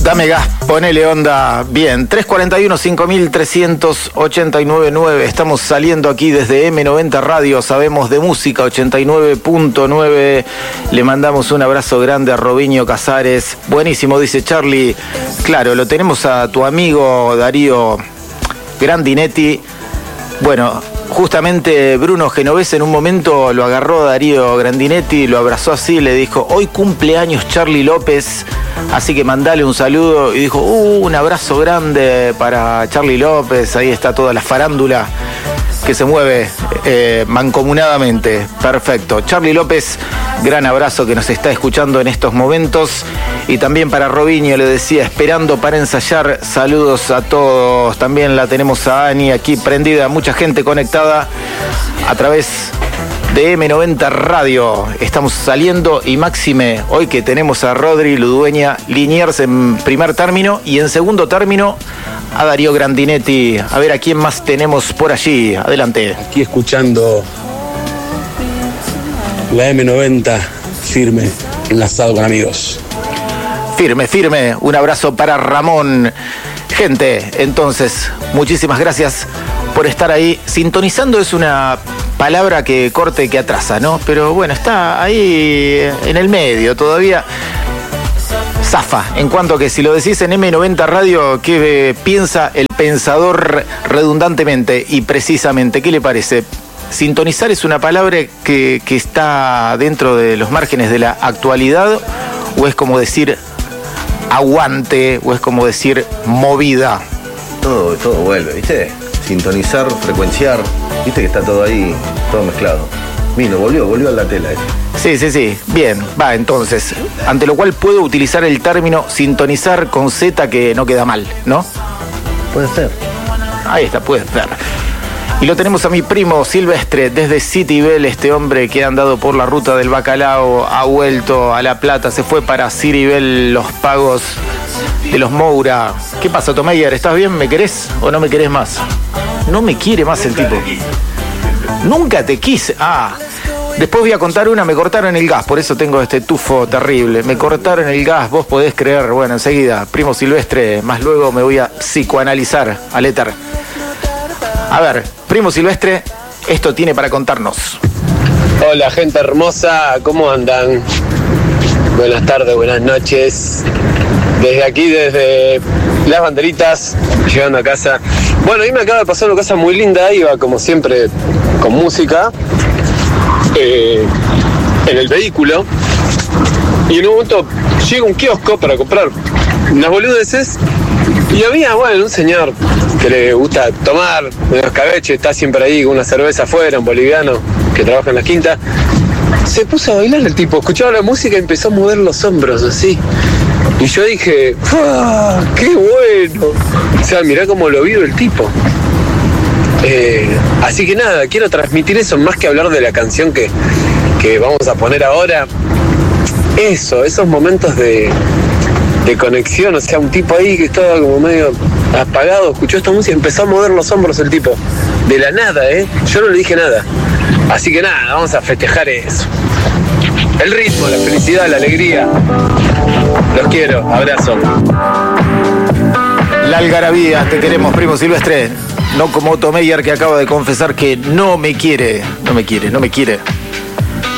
Dame gas, ponele onda. Bien, 341-5389-9. Estamos saliendo aquí desde M90 Radio. Sabemos de música 89.9. Le mandamos un abrazo grande a Robinho Casares. Buenísimo, dice Charlie. Claro, lo tenemos a tu amigo Darío Grandinetti. Bueno, justamente Bruno Genovese en un momento lo agarró a Darío Grandinetti, lo abrazó así, le dijo: hoy cumpleaños Charly López, así que mandale un saludo. Y dijo: un abrazo grande para Charly López. Ahí está toda la farándula que se mueve mancomunadamente. Perfecto. Charly López, gran abrazo, que nos está escuchando en estos momentos. Y también para Robinho, le decía, esperando para ensayar. Saludos a todos. También la tenemos a Ani aquí prendida. Mucha gente conectada a través de M90 Radio. Estamos saliendo, y máxime hoy que tenemos a Rodri Ludueña Liniers en primer término, y en segundo término a Darío Grandinetti. A ver a quién más tenemos por allí. Adelante. Aquí escuchando la M90 firme, enlazado con amigos. Firme, firme. Un abrazo para Ramón. Gente, entonces, muchísimas gracias por estar ahí. Sintonizando es una palabra que corte, que atrasa, ¿no? Pero bueno, está ahí en el medio todavía. Zafa, en cuanto a que si lo decís en M90 Radio, ¿qué piensa el pensador redundantemente y precisamente? ¿Qué le parece? ¿Sintonizar es una palabra que está dentro de los márgenes de la actualidad, o es como decir aguante, o es como decir movida? Todo vuelve, ¿viste? Sintonizar, frecuenciar, ¿viste? Que está todo ahí, todo mezclado. Mira, volvió a la tela eso. Sí. Bien, va, entonces. Ante lo cual puedo utilizar el término sintonizar con Z, que no queda mal, ¿no? Puede ser. Ahí está, puede ser. Y lo tenemos a mi primo Silvestre desde Citibel, este hombre que ha andado por la ruta del bacalao, ha vuelto a La Plata, se fue para Citibel, los pagos de los Moura. ¿Qué pasa, Tomeyer? ¿Estás bien? ¿Me querés o no me querés más? No me quiere más el tipo. Nunca te quise. Después voy a contar una. Me cortaron el gas, por eso tengo este tufo terrible. Me cortaron el gas, vos podés creer. Bueno, enseguida, primo Silvestre, más luego me voy a psicoanalizar al éter. A ver, primo Silvestre, esto tiene para contarnos. Hola, gente hermosa, ¿cómo andan? Buenas tardes, buenas noches. Desde aquí, desde Las Banderitas, llegando a casa. Bueno, a mí me acaba de pasar una cosa muy linda. Iba, como siempre, con música en el vehículo, y en un momento llega un kiosco para comprar unas boludeces, y había, un señor que le gusta tomar unos escabeche, está siempre ahí con una cerveza afuera, un boliviano que trabaja en la quinta. Se puso a bailar el tipo, escuchaba la música y empezó a mover los hombros así. Y yo dije, ¡qué bueno! O sea, mirá cómo lo vive el tipo. Así que nada, quiero transmitir eso, más que hablar de la canción que vamos a poner ahora. Esos momentos de conexión, o sea, un tipo ahí que estaba como medio apagado, escuchó esta música y empezó a mover los hombros el tipo. De la nada, yo no le dije nada. Así que nada, vamos a festejar eso. El ritmo, la felicidad, la alegría. Los quiero, abrazo. La algarabía, te queremos, primo Silvestre. No como Otto Meyer, que acaba de confesar que no me quiere.